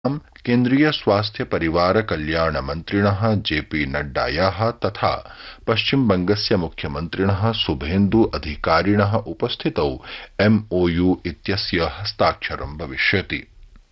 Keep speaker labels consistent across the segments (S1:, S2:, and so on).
S1: केन्द्रीय स्वास्थ्य परिवार कल्याण मन्त्रिणः जेपी नड्डायाः तथा पश्चिम बंगस्य मुख्यमन्त्रिणः शुभेन्दु अधिकारिणः उपस्थितौ MOU इत्यस्य हस्ताक्षरं भविष्यति।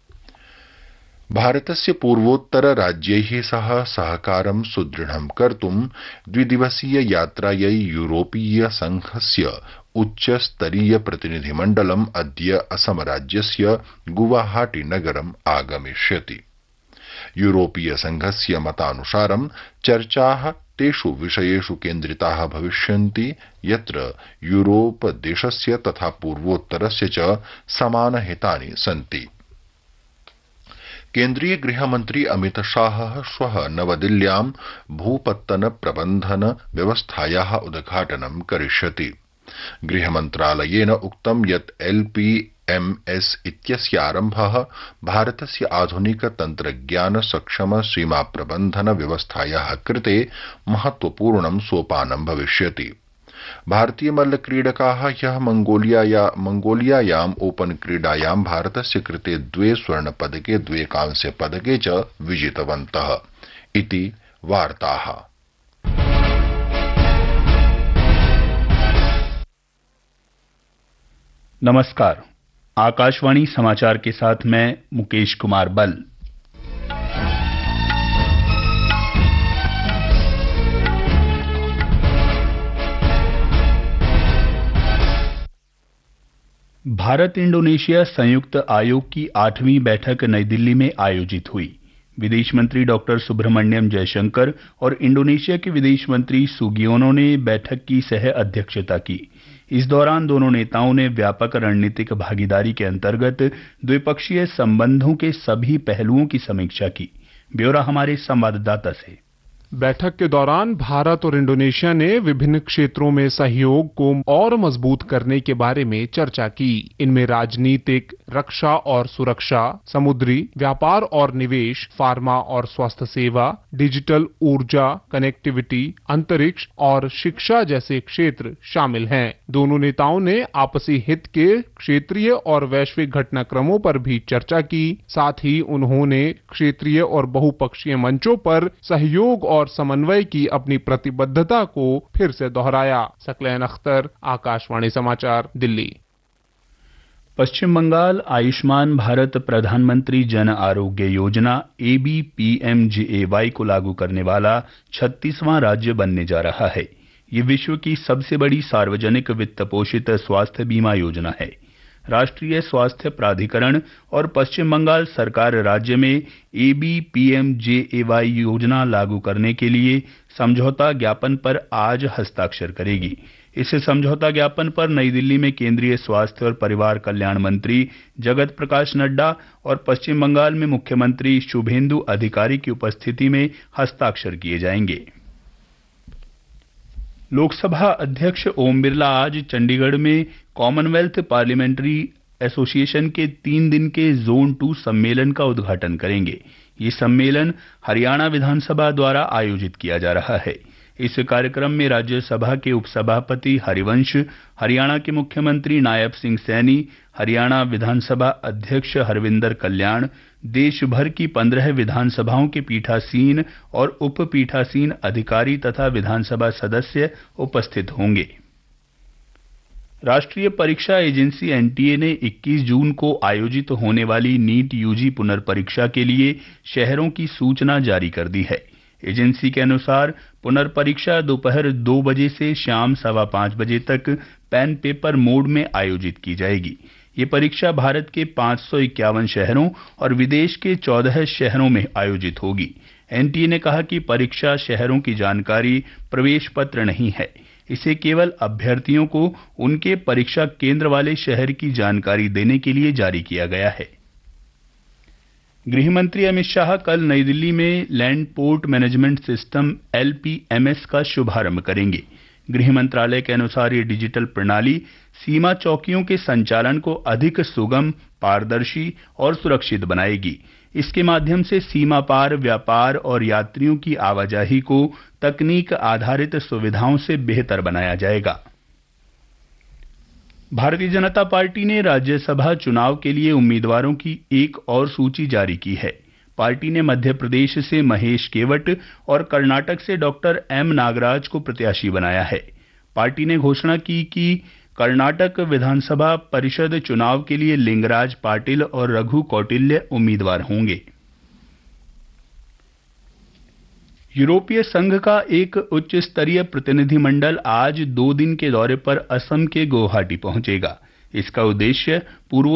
S1: भारतस्य पूर्वोत्तर राज्यैः सह सहकारं सुदृढं कर्तुं द्विदिवसीय यात्रायै यूरोपीय संघस्य उच्चस्तरीय प्रतिनिधिमण्डलम् अद्य असम राज्यस्य गुवाहाटी नगरम् आगमिष्यति। यूरोपीय संघस्य मतानुसारं चर्चाः तेषु विषयेषु केन्द्रिताः भविष्यन्ति यत्र यूरोप देशस्य तथा पूर्वोत्तरस्य च समानहितानि सन्ति। केन्द्रीय गृहमन्त्री अमित शाहः श्वः नवदिल्ल्यां भूपत्तन प्रबन्धन व्यवस्थायाः उद्घाटनं करिष्यति। गृहमन्त्रालयेन उक्तं यत् LPMS इत्यस्य आरम्भः भारतस्य आधुनिक तन्त्रज्ञान सक्षम सीमा प्रबन्धन व्यवस्थायाः कृते महत्वपूर्णं सोपानं भविष्यति। भारतीय मल्लक्रीडकाः ह्यः मंगोलियायाम् ओपन क्रीडायां भारतस्य कृते 2 स्वर्णपदके 2 कांस्यपदके च विजितवन्तः इति वार्ताः।
S2: नमस्कार, आकाशवाणी समाचार के साथ मैं मुकेश कुमार बल। भारत इंडोनेशिया संयुक्त आयोग की 8वीं बैठक नई दिल्ली में आयोजित हुई। विदेश मंत्री डॉक्टर सुब्रमण्यम जयशंकर और इंडोनेशिया के विदेश मंत्री सुगियोनो ने बैठक की सह अध्यक्षता की। इस दौरान दोनों नेताओं ने व्यापक रणनीतिक भागीदारी के अंतर्गत द्विपक्षीय संबंधों के सभी पहलुओं की समीक्षा की। ब्यौरा हमारे संवाददाता से।
S3: बैठक के दौरान भारत और इंडोनेशिया ने विभिन्न क्षेत्रों में सहयोग को और मजबूत करने के बारे में चर्चा की। इनमें राजनीतिक, रक्षा और सुरक्षा, समुद्री व्यापार और निवेश, फार्मा और स्वास्थ्य सेवा, डिजिटल ऊर्जा, कनेक्टिविटी, अंतरिक्ष और शिक्षा जैसे क्षेत्र शामिल हैं। दोनों नेताओं ने आपसी हित के क्षेत्रीय और वैश्विक घटनाक्रमों पर भी चर्चा की। साथ ही उन्होंने क्षेत्रीय और बहुपक्षीय मंचों पर सहयोग और समन्वय की अपनी प्रतिबद्धता को फिर से दोहराया। सकलैन अख्तर, आकाशवाणी समाचार, दिल्ली।
S2: पश्चिम बंगाल आयुष्मान भारत प्रधानमंत्री जन आरोग्य योजना ABPMJAY को लागू करने वाला 36वां राज्य बनने जा रहा है। ये विश्व की सबसे बड़ी सार्वजनिक वित्त पोषित स्वास्थ्य बीमा योजना है। राष्ट्रीय स्वास्थ्य प्राधिकरण और पश्चिम बंगाल सरकार राज्य में ABPMJAY योजना लागू करने के लिए समझौता ज्ञापन पर आज हस्ताक्षर करेगी। इस समझौता ज्ञापन पर नई दिल्ली में केंद्रीय स्वास्थ्य और परिवार कल्याण मंत्री जगत प्रकाश नड्डा और पश्चिम बंगाल में मुख्यमंत्री शुभेन्दु अधिकारी की उपस्थिति में हस्ताक्षर किए जाएंगे। लोकसभा अध्यक्ष ओम बिरला आज चंडीगढ़ में कॉमनवेल्थ पार्लियामेंट्री एसोसिएशन के 3 दिन के जोन 2 सम्मेलन का उद्घाटन करेंगे। ये सम्मेलन हरियाणा विधानसभा द्वारा आयोजित किया जा रहा है। इस कार्यक्रम में राज्यसभा के उपसभापति हरिवंश, हरियाणा के मुख्यमंत्री नायब सिंह सैनी, हरियाणा विधानसभा अध्यक्ष हरविंदर कल्याण, देश भर की 15 विधानसभाओं के पीठासीन और उप पीठासीन अधिकारी तथा विधानसभा सदस्य उपस्थित होंगे। राष्ट्रीय परीक्षा एजेंसी NTA ने 21 जून को आयोजित होने वाली नीट UG पुनर्परीक्षा के लिए शहरों की सूचना जारी कर दी है। एजेंसी के अनुसार पुनर्परीक्षा दोपहर 2 बजे से शाम 5:15 बजे तक पेन पेपर मोड में आयोजित की जाएगी। ये परीक्षा भारत के 551 शहरों और विदेश के 14 शहरों में आयोजित होगी। NTA ने कहा कि परीक्षा शहरों की जानकारी प्रवेश पत्र नहीं है। इसे केवल अभ्यर्थियों को उनके परीक्षा केंद्र वाले शहर की जानकारी देने के लिए जारी किया गया है। गृहमंत्री अमित शाह कल नई दिल्ली में land port management system LPMS का शुभारंभ करेंगे। गृह मंत्रालय के अनुसार ये डिजिटल प्रणाली सीमा चौकियों के संचालन को अधिक सुगम, पारदर्शी और सुरक्षित बनाएगी। इसके माध्यम से सीमा पार व्यापार और यात्रियों की आवाजाही को तकनीक आधारित सुविधाओं से बेहतर बनाया जाएगा। भारतीय जनता पार्टी ने राज्यसभा चुनाव के लिए उम्मीदवारों की एक और सूची जारी की है। पार्टी ने मध्य प्रदेश से महेश केवट और कर्नाटक से डॉक्टर एम नागराज को प्रत्याशी बनाया है। पार्टी ने घोषणा की कि कर्नाटक विधानसभा परिषद चुनाव के लिए लिंगराज पाटिल और रघु कौटिल्य उम्मीदवार होंगे। यूरोपीय संघ का एक उच्च स्तरीय प्रतिनिधिमंडल आज 2 दिन के दौरे पर असम के गुवाहाटी पहुंचेगा। इसका उद्देश्य पूर्व